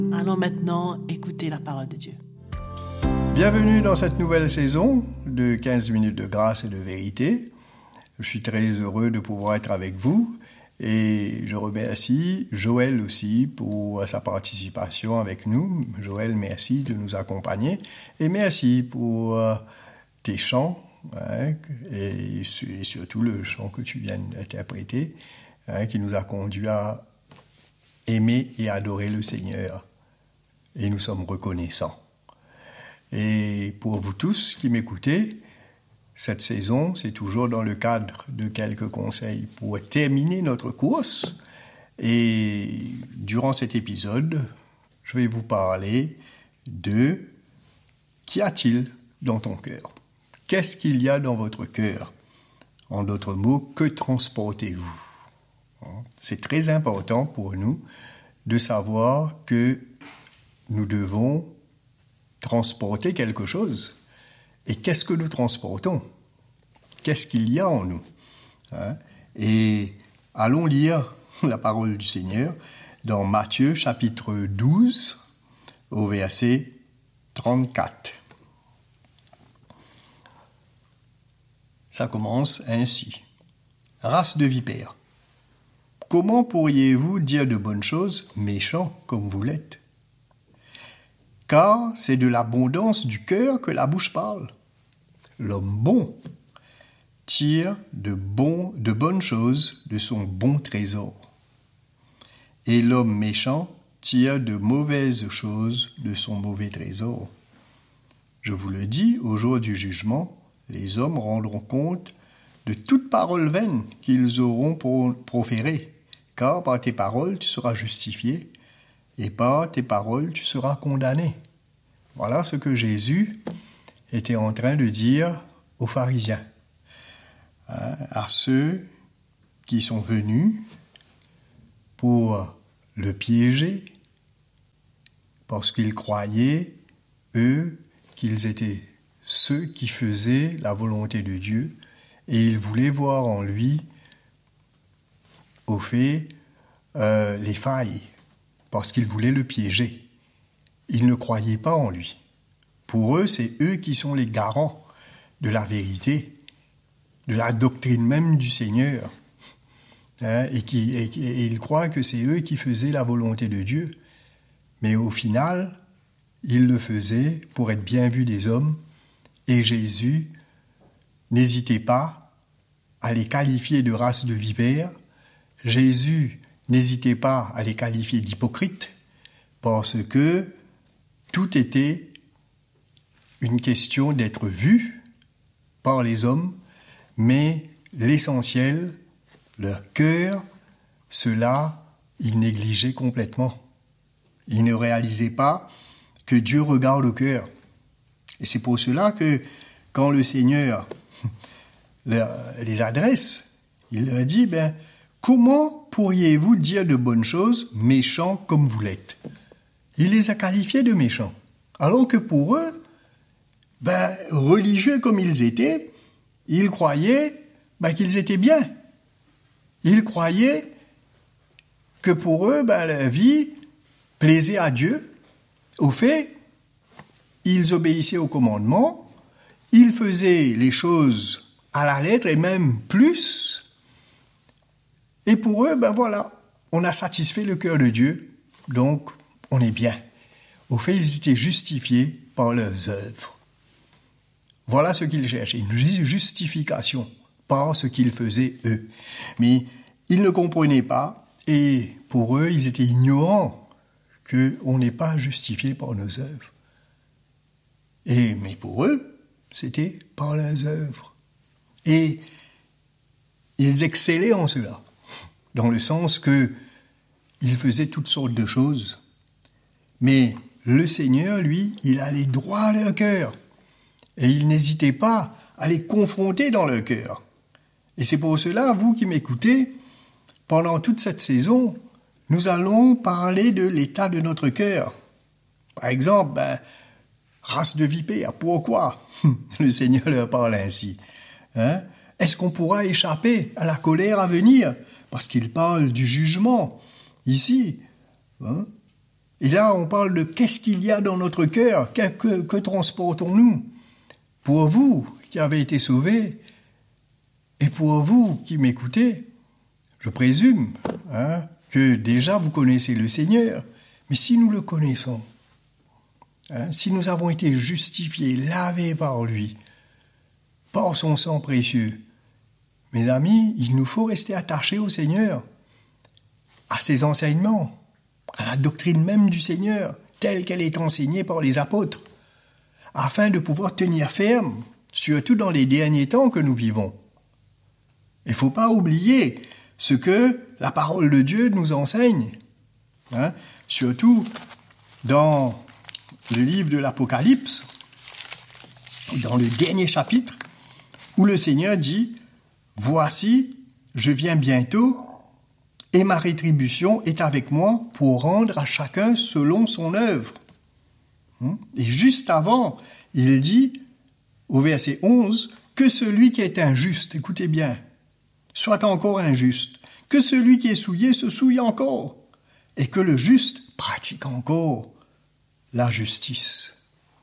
Allons maintenant écouter la parole de Dieu. Bienvenue dans cette nouvelle saison de 15 minutes de grâce et de vérité. Je suis très heureux de pouvoir être avec vous et je remercie Joël aussi pour sa participation avec nous. Joël, merci de nous accompagner et merci pour tes chants et surtout le chant que tu viens d'interpréter qui nous a conduits à aimer et adorer le Seigneur. Et nous sommes reconnaissants. Et pour vous tous qui m'écoutez, cette saison, c'est toujours dans le cadre de quelques conseils pour terminer notre course. Et durant cet épisode, je vais vous parler de qu'y a-t-il dans ton cœur? Qu'est-ce qu'il y a dans votre cœur? En d'autres mots, que transportez-vous? C'est très important pour nous de savoir que nous devons transporter quelque chose. Et qu'est-ce que nous transportons? Qu'est-ce qu'il y a en nous? Et allons lire la parole du Seigneur dans Matthieu chapitre 12 au verset 34. Ça commence ainsi. Race de vipères, comment pourriez-vous dire de bonnes choses, méchants comme vous l'êtes? Car c'est de l'abondance du cœur que la bouche parle. L'homme bon tire de bonnes choses de son bon trésor. Et l'homme méchant tire de mauvaises choses de son mauvais trésor. Je vous le dis, au jour du jugement, les hommes rendront compte de toute parole vaine qu'ils auront proférée. Car par tes paroles tu seras justifié, et par tes paroles tu seras condamné. Voilà ce que Jésus était en train de dire aux pharisiens, à ceux qui sont venus pour le piéger, parce qu'ils croyaient, eux, qu'ils étaient ceux qui faisaient la volonté de Dieu, et ils voulaient voir en lui, au fait, les failles, parce qu'ils voulaient le piéger. Ils ne croyaient pas en lui. Pour eux, c'est eux qui sont les garants de la vérité, de la doctrine même du Seigneur. Et ils croient que c'est eux qui faisaient la volonté de Dieu. Mais au final, ils le faisaient pour être bien vus des hommes. Et Jésus n'hésitait pas à les qualifier de race de vipères. Jésus n'hésitait pas à les qualifier d'hypocrites, parce que tout était une question d'être vu par les hommes, mais l'essentiel, leur cœur, cela, ils négligeaient complètement. Ils ne réalisaient pas que Dieu regarde au cœur. Et c'est pour cela que quand le Seigneur les adresse, il leur dit, comment pourriez-vous dire de bonnes choses, méchants comme vous l'êtes? Il les a qualifiés de méchants. Alors que pour eux, religieux comme ils étaient, ils croyaient qu'ils étaient bien. Ils croyaient que pour eux, la vie plaisait à Dieu. Au fait, ils obéissaient aux commandements, ils faisaient les choses à la lettre et même plus. Et pour eux, on a satisfait le cœur de Dieu, donc on est bien. Au fait, ils étaient justifiés par leurs œuvres. Voilà ce qu'ils cherchaient, une justification par ce qu'ils faisaient eux. Mais ils ne comprenaient pas, et pour eux, ils étaient ignorants qu'on n'est pas justifié par nos œuvres. Mais pour eux, c'était par leurs œuvres. Et ils excellaient en cela, dans le sens que ils faisaient toutes sortes de choses. Mais le Seigneur, lui, il allait droit à leur cœur. Et il n'hésitait pas à les confronter dans leur cœur. Et c'est pour cela, vous qui m'écoutez, pendant toute cette saison, nous allons parler de l'état de notre cœur. Par exemple, race de vipères, pourquoi le Seigneur leur parle ainsi? Est-ce qu'on pourra échapper à la colère à venir? Parce qu'il parle du jugement, ici. Et là, on parle de qu'est-ce qu'il y a dans notre cœur, que transportons-nous? Pour vous qui avez été sauvés, et pour vous qui m'écoutez, je présume que déjà vous connaissez le Seigneur, mais si nous le connaissons, si nous avons été justifiés, lavés par lui, par son sang précieux, mes amis, il nous faut rester attachés au Seigneur, à ses enseignements, à la doctrine même du Seigneur, telle qu'elle est enseignée par les apôtres, afin de pouvoir tenir ferme, surtout dans les derniers temps que nous vivons. Il ne faut pas oublier ce que la parole de Dieu nous enseigne, surtout dans le livre de l'Apocalypse, dans le dernier chapitre, où le Seigneur dit « Voici, je viens bientôt, et ma rétribution est avec moi pour rendre à chacun selon son œuvre. » Et juste avant, il dit, au verset 11, « Que celui qui est injuste, écoutez bien, soit encore injuste, que celui qui est souillé se souille encore, et que le juste pratique encore la justice,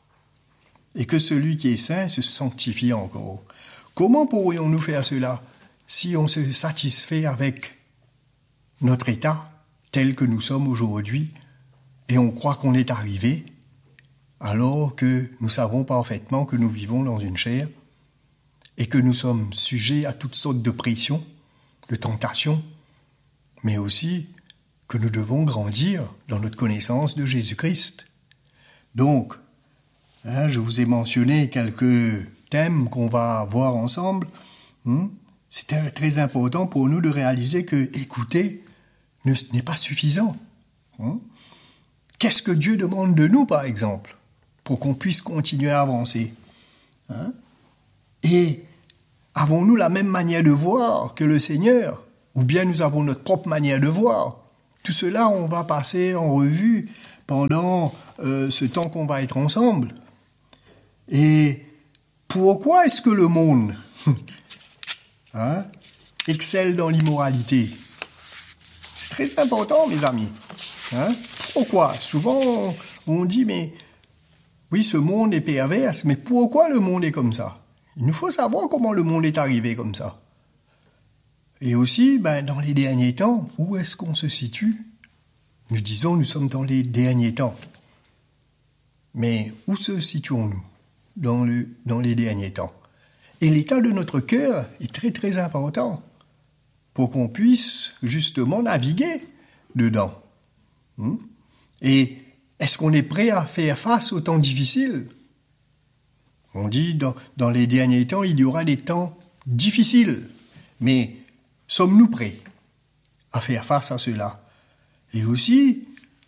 et que celui qui est saint se sanctifie encore. » Comment pourrions-nous faire cela si on se satisfait avec notre état tel que nous sommes aujourd'hui et on croit qu'on est arrivé alors que nous savons parfaitement que nous vivons dans une chair et que nous sommes sujets à toutes sortes de pressions, de tentations, mais aussi que nous devons grandir dans notre connaissance de Jésus-Christ. Donc, je vous ai mentionné quelques thèmes qu'on va voir ensemble. C'est très important pour nous de réaliser que écouter n'est pas suffisant. Qu'est-ce que Dieu demande de nous, par exemple, pour qu'on puisse continuer à avancer? Et avons-nous la même manière de voir que le Seigneur? Ou bien nous avons notre propre manière de voir? Tout cela, on va passer en revue pendant ce temps qu'on va être ensemble. Et pourquoi est-ce que le monde excelle dans l'immoralité? C'est très important, mes amis. Pourquoi? Souvent, on dit, mais oui, ce monde est perverse, mais pourquoi le monde est comme ça? Il nous faut savoir comment le monde est arrivé comme ça. Et aussi, dans les derniers temps, où est-ce qu'on se situe? Nous disons, nous sommes dans les derniers temps. Mais où se situons-nous dans les derniers temps? Et l'état de notre cœur est très très important pour qu'on puisse justement naviguer dedans. Et est-ce qu'on est prêt à faire face aux temps difficiles? On dit dans les derniers temps, il y aura des temps difficiles. Mais sommes-nous prêts à faire face à cela? Et aussi,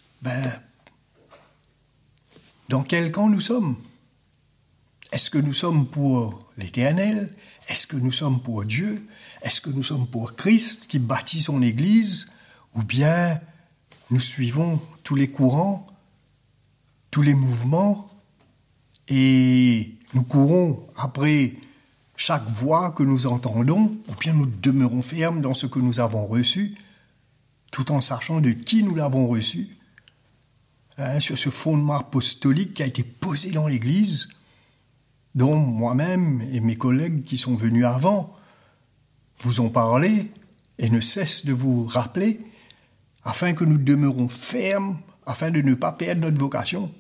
dans quel camp nous sommes? Est-ce que nous sommes pour l'Éternel? Est-ce que nous sommes pour Dieu? Est-ce que nous sommes pour Christ qui bâtit son Église? Ou bien nous suivons tous les courants, tous les mouvements, et nous courons après chaque voix que nous entendons, ou bien nous demeurons fermes dans ce que nous avons reçu, tout en sachant de qui nous l'avons reçu, sur ce fondement apostolique qui a été posé dans l'Église, dont moi-même et mes collègues qui sont venus avant vous ont parlé et ne cessent de vous rappeler, afin que nous demeurons fermes, afin de ne pas perdre notre vocation.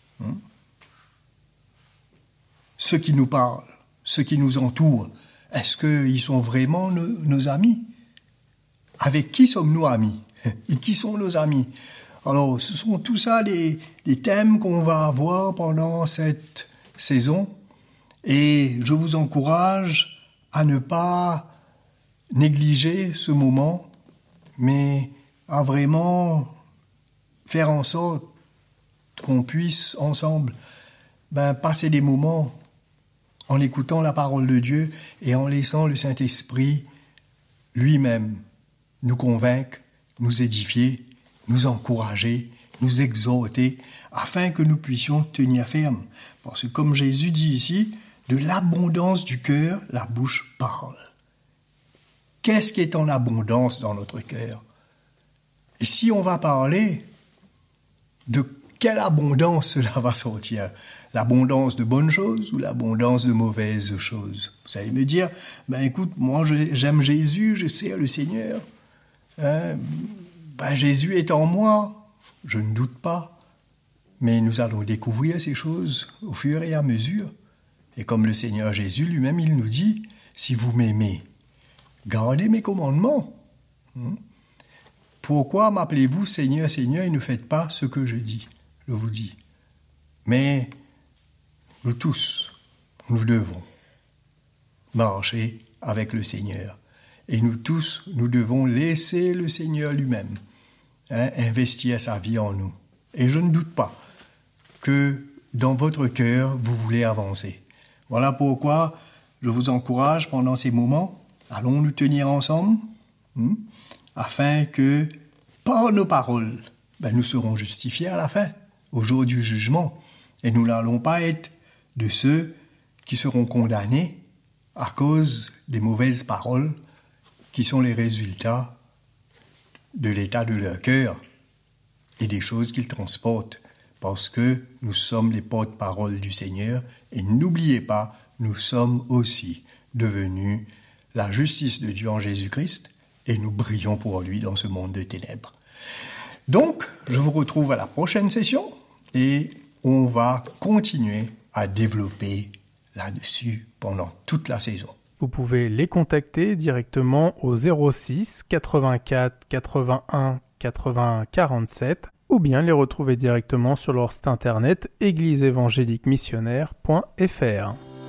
Ceux qui nous parlent, ceux qui nous entourent, est-ce qu'ils sont vraiment nos amis? Avec qui sommes-nous amis? Et qui sont nos amis? Alors, ce sont tout ça des thèmes qu'on va avoir pendant cette saison. Et je vous encourage à ne pas négliger ce moment, mais à vraiment faire en sorte qu'on puisse ensemble passer des moments en écoutant la parole de Dieu et en laissant le Saint-Esprit lui-même nous convaincre, nous édifier, nous encourager, nous exhorter, afin que nous puissions tenir ferme. Parce que comme Jésus dit ici, de l'abondance du cœur, la bouche parle. Qu'est-ce qui est en abondance dans notre cœur? Et si on va parler, de quelle abondance cela va sortir? L'abondance de bonnes choses ou l'abondance de mauvaises choses? Vous allez me dire, écoute, moi j'aime Jésus, je sers le Seigneur. Jésus est en moi, je ne doute pas. Mais nous allons découvrir ces choses au fur et à mesure. Et comme le Seigneur Jésus lui-même, il nous dit, si vous m'aimez, gardez mes commandements. Pourquoi m'appelez-vous Seigneur, Seigneur, et ne faites pas ce que je vous dis? Mais nous tous, nous devons marcher avec le Seigneur. Et nous tous, nous devons laisser le Seigneur lui-même investir sa vie en nous. Et je ne doute pas que dans votre cœur, vous voulez avancer. Voilà pourquoi je vous encourage pendant ces moments, allons nous tenir ensemble, afin que par nos paroles, nous serons justifiés à la fin, au jour du jugement. Et nous n'allons pas être de ceux qui seront condamnés à cause des mauvaises paroles qui sont les résultats de l'état de leur cœur et des choses qu'ils transportent, parce que nous sommes les porte-paroles du Seigneur, et n'oubliez pas, nous sommes aussi devenus la justice de Dieu en Jésus-Christ, et nous brillons pour lui dans ce monde de ténèbres. Donc, je vous retrouve à la prochaine session, et on va continuer à développer là-dessus pendant toute la saison. Vous pouvez les contacter directement au 06 84 81 80 47 ou bien les retrouver directement sur leur site internet égliseévangéliquemissionnaire.fr.